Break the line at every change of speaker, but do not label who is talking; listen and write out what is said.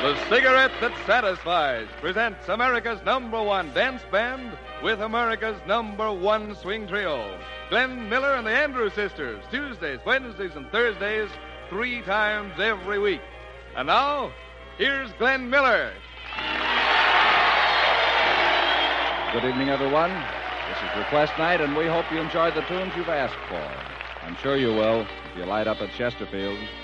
The cigarette that satisfies presents America's #1 dance band with America's #1 swing trio. Glenn Miller and the Andrews Sisters, Tuesdays, Wednesdays, and Thursdays, 3 times every week. And now, here's Glenn Miller.
Good evening, everyone. This is Request Night, and we hope you enjoy the tunes you've asked for. I'm sure you will if you light up at Chesterfield.